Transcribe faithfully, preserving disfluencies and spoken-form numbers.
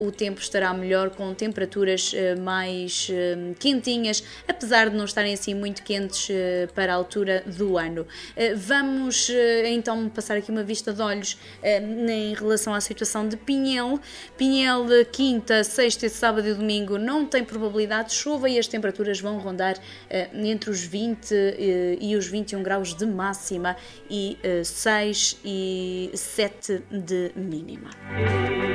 o tempo estará melhor, com temperaturas uh, mais uh, quentinhas, apesar de não estarem assim muito quentes uh, para a altura do ano. Uh, vamos uh, então passar aqui uma vista de olhos uh, em relação à situação de Pinhel. Pinhel, quinta, sexta, sábado e domingo não tem probabilidade de chuva e as temperaturas vão rondar uh, entre os vinte uh, e os vinte e um graus de máxima e uh, seis e sete de mínima.